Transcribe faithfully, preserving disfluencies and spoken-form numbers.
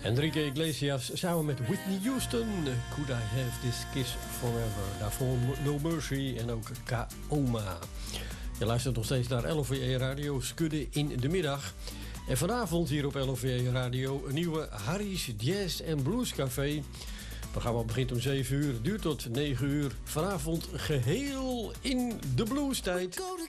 Enrique Iglesias samen met Whitney Houston. Could I have this kiss forever? Daarvoor No Mercy en ook Kaoma. Je luistert nog steeds naar L O V E Radio, Skudde in de middag. En vanavond hier op L O V E Radio een nieuwe Harry's Jazz en Blues Café. Het programma begint om zeven uur, duurt tot negen uur. Vanavond geheel in de blues tijd.